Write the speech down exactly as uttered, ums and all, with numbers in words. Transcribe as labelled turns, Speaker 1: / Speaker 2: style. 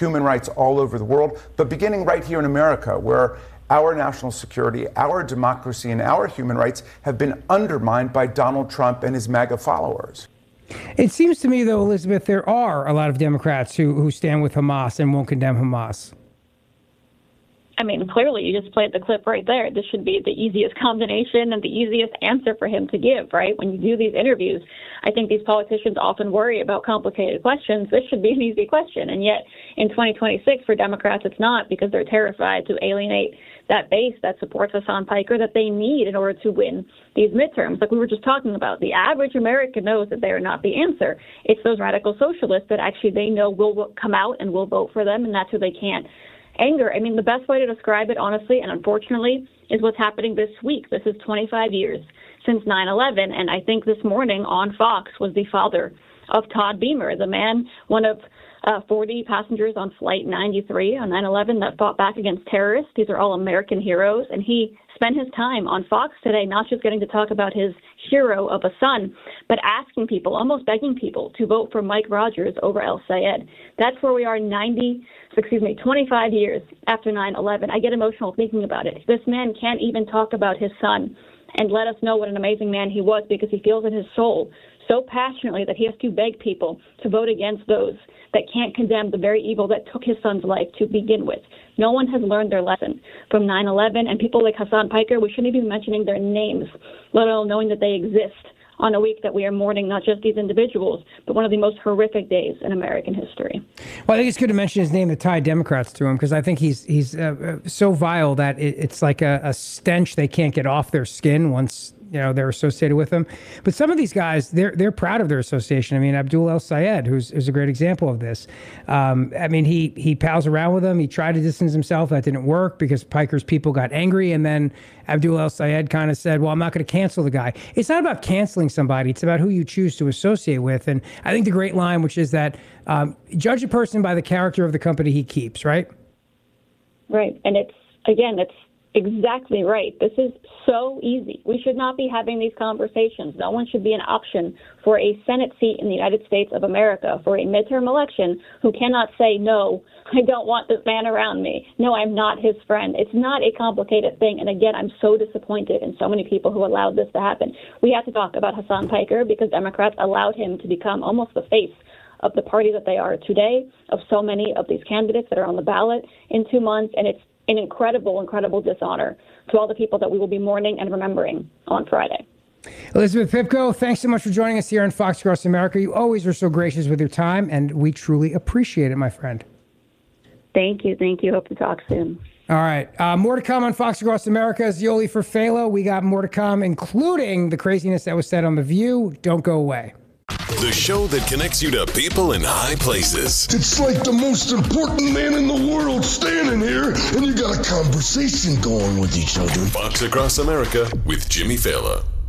Speaker 1: human rights all over the world, but beginning right here in America, where our national security, our democracy, and our human rights have been undermined by Donald Trump and his MAGA followers.
Speaker 2: It seems to me, though, Elizabeth, there are a lot of Democrats who, who stand with Hamas and won't condemn Hamas.
Speaker 3: I mean, clearly, you just played the clip right there. This should be the easiest combination and the easiest answer for him to give, right? When you do these interviews, I think these politicians often worry about complicated questions. This should be an easy question. And yet, in twenty twenty-six, for Democrats, it's not, because they're terrified to alienate that base that supports Hasan Piker that they need in order to win these midterms. Like we were just talking about, the average American knows that they are not the answer. It's those radical socialists that actually they know will come out and will vote for them, and that's who they can't anger. I mean, the best way to describe it, honestly, and unfortunately, is what's happening this week. This is twenty-five years since nine eleven, and I think this morning on Fox was the father of Todd Beamer, the man, one of uh, forty passengers on Flight ninety-three on nine eleven that fought back against terrorists. These are all American heroes, and he spent his time on Fox today not just getting to talk about his hero of a son, but asking people, almost begging people, to vote for Mike Rogers over El Sayed. That's where we are ninety, excuse me, twenty-five years after nine eleven. I get emotional thinking about it. This man can't even talk about his son and let us know what an amazing man he was, because he feels in his soul so passionately that he has to beg people to vote against those that can't condemn the very evil that took his son's life to begin with. No one has learned their lesson from nine eleven, and people like Hasan Piker, we shouldn't even be mentioning their names, let alone knowing that they exist on a week that we are mourning not just these individuals, but one of the most horrific days in American history.
Speaker 2: Well, I think it's good to mention his name to tie Democrats to him, because I think he's he's uh, so vile that it, it's like a, a stench they can't get off their skin once you know they're associated with him. But some of these guys, they're they're proud of their association. I mean, Abdul El Sayed, who's, who's a great example of this. Um, I mean, he he pals around with him. He tried to distance himself. That didn't work because Piker's people got angry, and then Abdul El Sayed kind of said, well, I'm not going to cancel the guy. It's not about canceling somebody. It's about who you choose to associate with. And I think the great line, which is that um, judge a person by the character of the company he keeps, right?
Speaker 3: Right. And it's, again, it's exactly right. This is so easy. We should not be having these conversations. No one should be an option for a Senate seat in the United States of America for a midterm election who cannot say, no, I don't want this man around me. No, I'm not his friend. It's not a complicated thing. And again, I'm so disappointed in so many people who allowed this to happen. We have to talk about Hasan Piker because Democrats allowed him to become almost the face of the party that they are today, of so many of these candidates that are on the ballot in two months. And it's an incredible, incredible dishonor to all the people that we will be mourning and remembering on Friday.
Speaker 2: Elizabeth Pipko, thanks so much for joining us here on Fox Across America. You always are so gracious with your time, and we truly appreciate it, my friend.
Speaker 3: Thank you. Thank you. Hope to talk soon.
Speaker 2: All right. Uh, more to come on Fox Across America. Zioli for Phalo. We got more to come, including the craziness that was said on The View. Don't go away.
Speaker 4: The show that connects you to people in high places.
Speaker 5: It's like the most important man in the world standing here, and you got a conversation going with each other.
Speaker 4: Fox Across America with Jimmy Fallon.